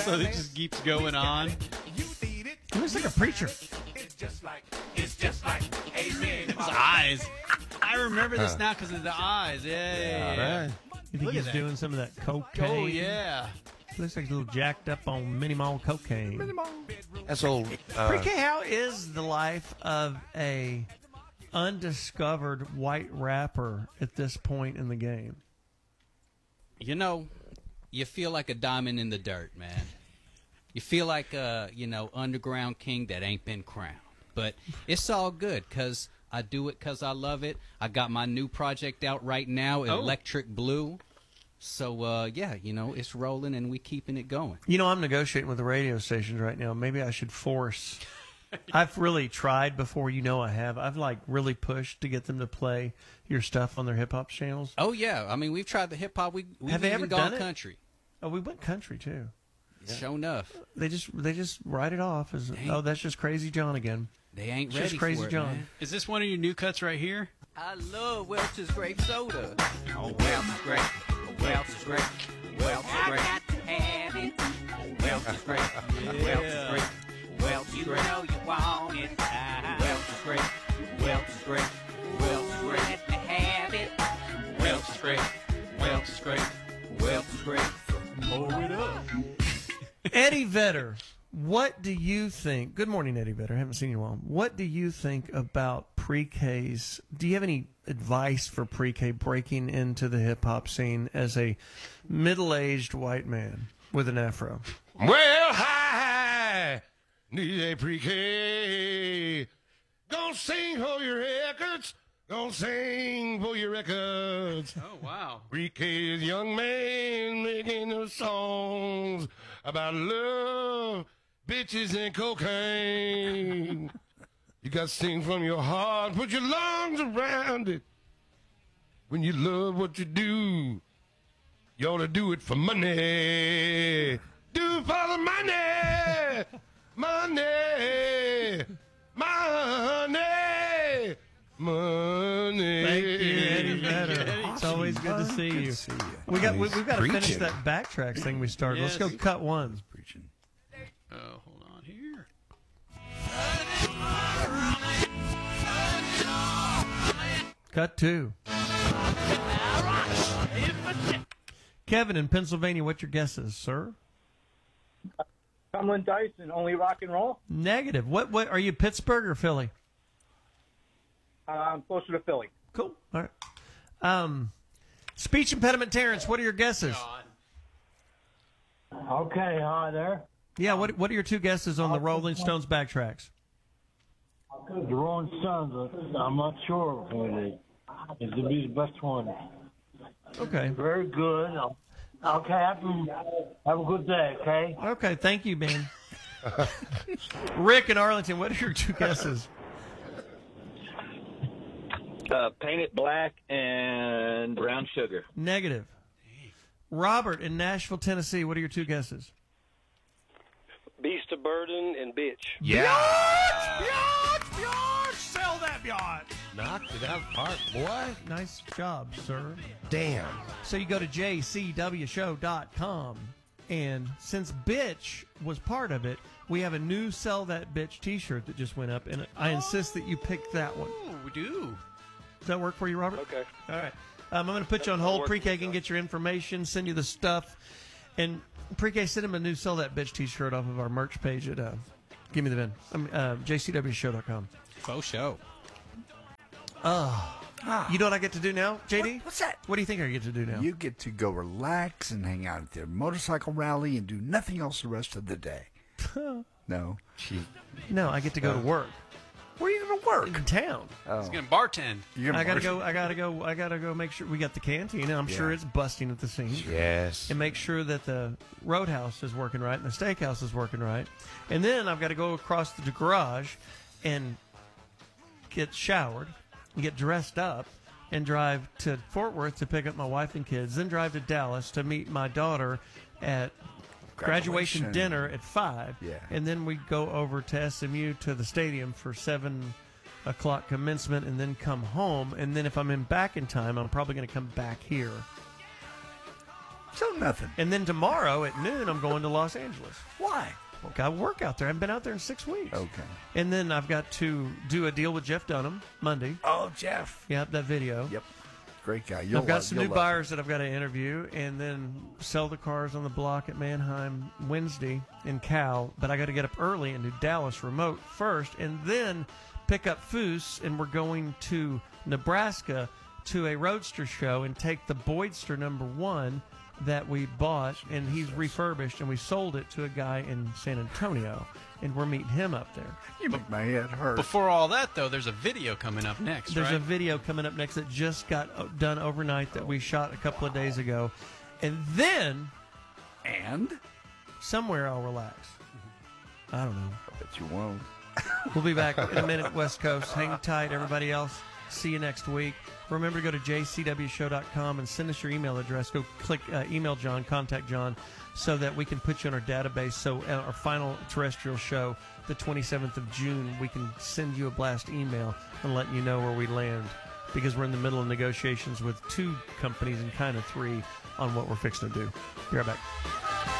So it just keeps going on. He looks like a preacher. It's just like amen. His eyes. I remember this now because of the eyes. Yeah. You think Look at he's that. doing some of that cocaine? Oh, yeah. Looks like he's a little jacked up on mini mall cocaine. That's old. Pre-K, how is the life of a undiscovered white rapper at this point in the game? You know, you feel like a diamond in the dirt, man. You feel like a, underground king that ain't been crowned. But it's all good because I do it because I love it. I got my new project out right now, Electric Blue. So, it's rolling and we keeping it going. I'm negotiating with the radio stations right now. Maybe I should force. I've really tried before. I have. I've really pushed to get them to play your stuff on their hip hop channels. Oh, yeah. I mean, we've tried the hip hop. We've Have they even ever gone done it? country. Oh, we went country too. Yeah. Sure enough. They just write it off as that's just Crazy John again. They ain't It's ready just Crazy for it, John. man. Is this one of your new cuts right here? I love Welch's grape soda. Oh, Welch is great. Welch is great. Welch is great. I got to have it. Welch is great. Welch is great. Welch, you know you want it. Welch is great. Welch is great. Welch is great. Let me have it. Welch is great. Welch is great. Welch is great. Pour it up. Eddie Vedder, what do you think? Good morning, Eddie Vedder. I haven't seen you in a while. What do you think about pre-Ks? Do you have any advice for pre-K breaking into the hip-hop scene as a middle-aged white man with an afro? Well, hi, DJ Pre-K. Gonna sing for your records. Gonna sing for your records. Oh, wow. Pre-K is a young man making those songs about love, bitches, and cocaine. You got to sing from your heart, put your lungs around it. When you love what you do, you ought to do it for money. Do it for the money. Money. Money. Money. Thank you, Eddie Vedder. It's always good to see you. We've got to finish that backtracks thing we started. Yes. Let's go cut one. Preaching. Oh, hold on here. Cut two. Kevin in Pennsylvania, what's your guesses, sir? Cumberland Dyson, only rock and roll. Negative. What are you, Pittsburgh or Philly? I'm closer to Philly. Cool. All right. Speech impediment Terrence, what are your guesses? Okay, hi there. Yeah, what are your two guesses on the Rolling Stones backtracks? The Rolling Stones, I'm not sure who it is. It's going to be the best one. Okay. Very good. Okay, have a good day, okay? Okay, thank you, man. Rick in Arlington, what are your two guesses? Paint It Black and Brown Sugar. Negative. Robert in Nashville, Tennessee, what are your two guesses? Beast of Burden and Bitch. Yeah. Bjorn! Sell that, Bjorn! Knocked it out of the park, boy. Nice job, sir. Damn. So you go to jcwshow.com, and since Bitch was part of it, we have a new Sell That Bitch t-shirt that just went up, and I insist that you pick that one. Oh, we do. Does that work for you, Robert? Okay. All right. I'm going to put you on hold. Pre-K can get your information, send you the stuff. And Pre-K, send him a new Sell That Bitch t-shirt off of our merch page at give me the VIN. jcwshow.com. Faux show. You know what I get to do now, JD? What's that? What do you think I get to do now? You get to go relax and hang out at the motorcycle rally and do nothing else the rest of the day. No. No, I get to go to work. Where are you going to work? In town. He's going to bartend. I gotta go make sure we got the canteen. I'm sure it's busting at the seams. Yes. And make sure that the roadhouse is working right and the steakhouse is working right. And then I've got to go across the garage and get showered and get dressed up and drive to Fort Worth to pick up my wife and kids. Then drive to Dallas to meet my daughter at graduation dinner at 5. Yeah. And then we go over to SMU to the stadium for 7 o'clock commencement and then come home. And then if I'm back in time, I'm probably going to come back here. So nothing. And then tomorrow at noon, I'm going to Los Angeles. Why? Well, got to work out there. I haven't been out there in 6 weeks. Okay. And then I've got to do a deal with Jeff Dunham Monday. Oh, Jeff. Yep, that video. Yep. Great guy. I've got some new buyers that I've got to interview, and then sell the cars on the block at Manheim Wednesday in Cal. But I got to get up early and do Dallas remote first, and then pick up Foose, and we're going to Nebraska to a Roadster show and take the Boydster #1 that we bought, and he's refurbished, and we sold it to a guy in San Antonio, and we're meeting him up there. You make my head hurt. Before all that, though, there's a video coming up next, There's right? a video coming up next that just got done overnight that we shot a couple of days ago. And then... And? Somewhere I'll relax. I don't know. I bet you won't. We'll be back in a minute, West Coast. Hang tight, everybody else. See you next week. Remember to go to jcwshow.com and send us your email address. Go click email John, contact John, so that we can put you on our database. So our final terrestrial show, the 27th of June, we can send you a blast email and let you know where we land, because we're in the middle of negotiations with 2 companies and kind of 3 on what we're fixing to do. Be right back.